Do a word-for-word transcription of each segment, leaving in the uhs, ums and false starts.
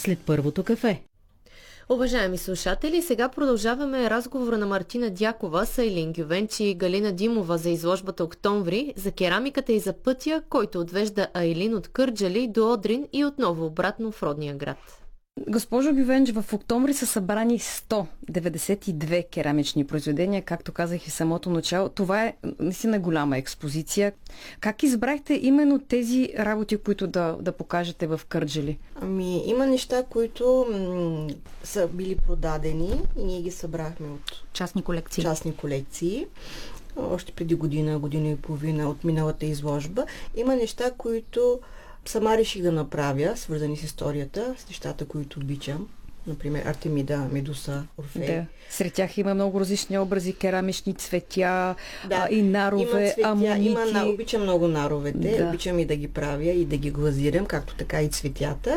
след първото кафе. Уважаеми слушатели, сега продължаваме разговора на Мартина Дякова с Айлин Гювенч и Галина Димова за изложбата Октомври, за керамиката и за пътя, който отвежда Айлин от Кърджали до Одрин и отново обратно в родния град. Госпожо Гювенч, в Октомври са събрани сто деветдесет и две керамични произведения, както казах и в самото начало. Това е наистина голяма експозиция. Как избрахте именно тези работи, които да, да покажете в Кърджали? Ами, има неща, които м- са били продадени и ние ги събрахме от частни колекции. частни колекции. Още преди година, година и половина от миналата изложба. Има неща, които сама реших да направя, свързани с историята, с нещата, които обичам. Например, Артемида, Медуса, Орфей. Да. Сред тях има много различни образи, керамични цветя, да, и нарове, има цветя, амонити. Има, обичам много наровете, да. Обичам и да ги правя, и да ги глазирам, както така и цветята.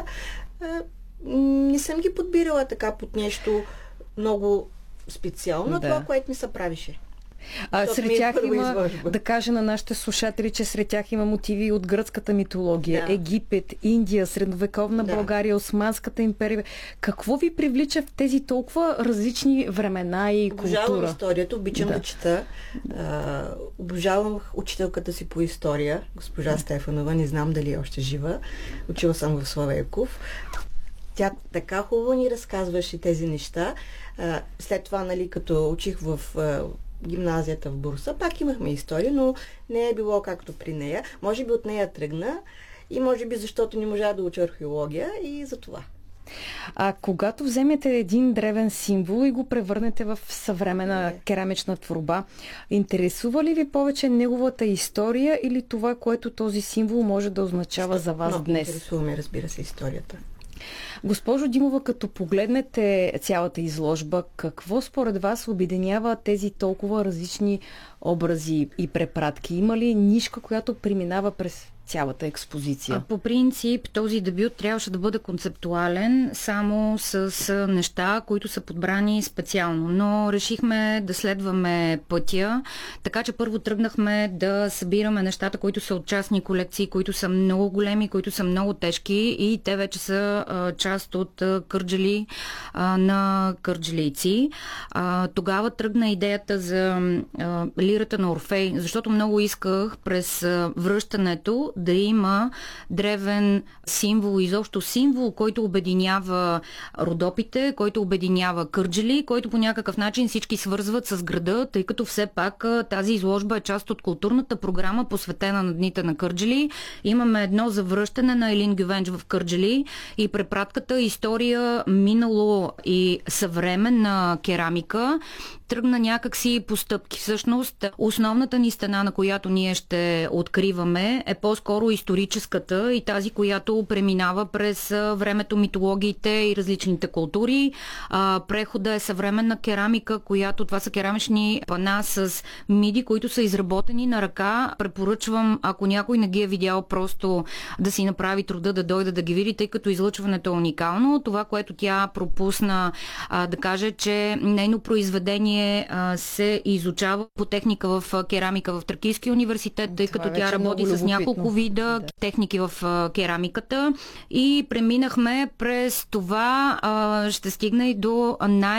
Не съм ги подбирала така под нещо много специално, да. Това, което ми се правише. А, сред е тях има, изложба. да кажа на нашите слушатели, че сред тях има мотиви от гръцката митология, да. Египет, Индия, средновековна да. България, Османската империя. Какво ви привлича в тези толкова различни времена и култура? Обожавам историята, обичам да, да чета. Да. А, обожавам учителката си по история, госпожа да. Стефанова, не знам дали е още жива. Учила съм в Славейков. Тя така хубаво ни разказваше тези неща. А, след това, нали, като учих в гимназията в Бурса, пак имахме история, но не е било както при нея. Може би от нея тръгна и може би защото не можа да уча археология и за това. А когато вземете един древен символ и го превърнете в съвременна не. керамична творба, интересува ли ви повече неговата история или това, което този символ може да означава за вас но, днес? Интересуваме, разбира се, историята. Госпожо Димова, като погледнете цялата изложба, какво според вас обединява тези толкова различни образи и препратки? Има ли нишка, която преминава през цялата експозиция? По принцип, този дебют трябваше да бъде концептуален, само с неща, които са подбрани специално. Но решихме да следваме пътя, така че първо тръгнахме да събираме нещата, които са от частни колекции, които са много големи, които са много тежки и те вече са а, част от а, кърджали а, на кърджалийци. А, тогава тръгна идеята за а, лирата на Орфей, защото много исках през а, връщането да има древен символ, изобщо символ, който обединява Родопите, който обединява Кърджали, който по някакъв начин всички свързват с града, тъй като все пак тази изложба е част от културната програма, посветена на дните на Кърджали. Имаме едно завръщане на Айлин Гювенч в Кърджали и препратката история, минало и съвременна керамика тръгна някакси по стъпки. Всъщност, основната ни стена, на която ние ще откриваме, е по-скоро историческата и тази, която преминава през времето, митологиите и различните култури. Прехода е съвременна керамика, която това са керамични пана с миди, които са изработени на ръка. Препоръчвам, ако някой не ги е видял, просто да си направи труда да дойде да ги види, тъй като излъчването е уникално. Това, което тя пропусна да каже, че нейно произведение се изучава по техника в керамика в Тракийския университет, тъй като тя работи с няколко вида да. техники в керамиката и преминахме през това, ще стигна и до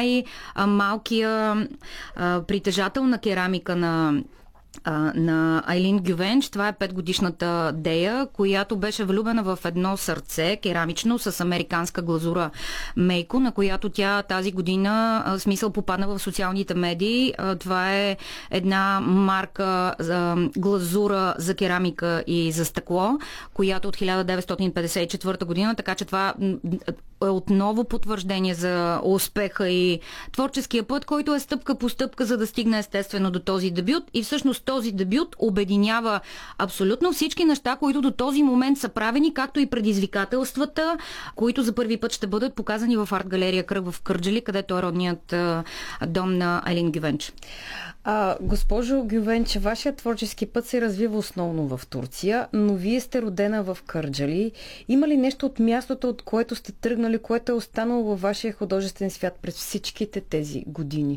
най-малкия притежател на керамика на на Айлин Гювенч. Това е петгодишната Дея, която беше влюбена в едно сърце, керамично, с американска глазура Мейко, на която тя тази година, в смисъл, попадна в социалните медии. Това е една марка за глазура за керамика и за стъкло, която от хиляда деветстотин петдесет и четвърта година, така че това е отново потвърждение за успеха и творческия път, който е стъпка по стъпка, за да стигне естествено до този дебют. И всъщност този дебют обединява абсолютно всички неща, които до този момент са правени, както и предизвикателствата, които за първи път ще бъдат показани в арт-галерия Кръг в Кърджали, където е родният дом на Айлин Гювенч. А, госпожо Гювенч, вашия творчески път се развива основно в Турция, но вие сте родена в Кърджали. Има ли нещо от мястото, от което сте тръгнали, което е останало във вашия художествен свят през всичките тези години?